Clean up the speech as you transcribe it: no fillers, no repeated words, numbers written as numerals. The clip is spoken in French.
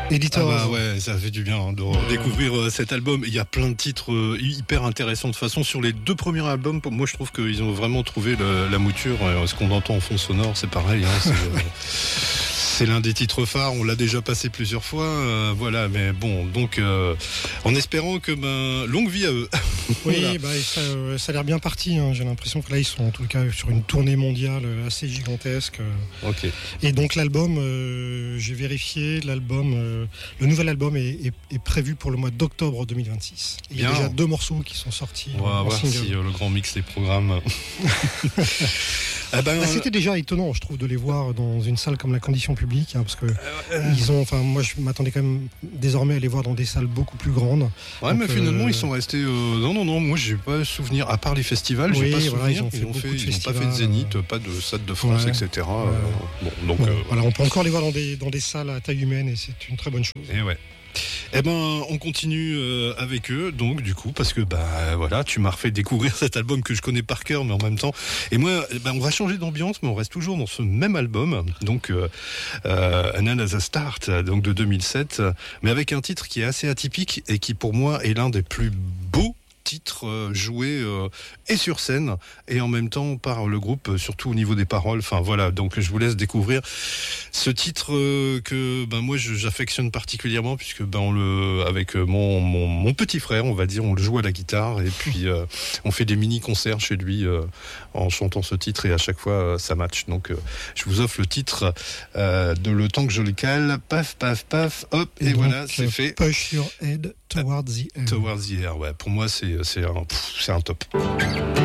Éditeur. Ah bah ouais, ça fait du bien de découvrir cet album. Il y a plein de titres hyper intéressants. De toute façon, sur les 2 premiers albums, moi je trouve qu'ils ont vraiment trouvé la mouture. Ce qu'on entend en fond sonore, c'est pareil. C'est l'un des titres phares, on l'a déjà passé plusieurs fois, voilà, mais bon, donc en espérant que longue vie à eux. Oui, Voilà. Ça a l'air bien parti, hein. J'ai l'impression que là ils sont en tout cas sur une tournée mondiale assez gigantesque. Ok. Et donc l'album, j'ai vérifié, le nouvel album est prévu pour le mois d'octobre 2026. Il y a déjà 2 morceaux qui sont sortis. On va voir si le grand mix les programmes. C'était déjà étonnant, je trouve, de les voir dans une salle comme la Condition publique, hein, parce que moi je m'attendais quand même désormais à les voir dans des salles beaucoup plus grandes. Ouais, donc, mais finalement ils sont restés. Non, moi j'ai pas souvenir, à part les festivals, j'ai pas souvenir. Ils ont pas fait de Zénith, pas de Stade de France, etc. Voilà, on peut encore les voir dans des salles à taille humaine et c'est une très bonne chose. Et ouais. On continue avec eux, donc du coup, parce que voilà, tu m'as refait découvrir cet album que je connais par cœur, mais en même temps. Et moi, on va changer d'ambiance, mais on reste toujours dans ce même album, donc An as a Start, donc de 2007, mais avec un titre qui est assez atypique et qui pour moi est l'un des plus beaux titres joués et sur scène et en même temps par le groupe, surtout au niveau des paroles. Enfin voilà, donc je vous laisse découvrir ce titre que moi j'affectionne particulièrement puisque avec mon petit frère, on va dire, on le joue à la guitare et puis on fait des mini concerts chez lui en chantant ce titre et à chaque fois ça match. Donc je vous offre le titre de Le temps que je le cale, paf paf paf, hop et voilà, c'est fait. Push your head towards the air. Towards the air, ouais. Pour moi c'est un top.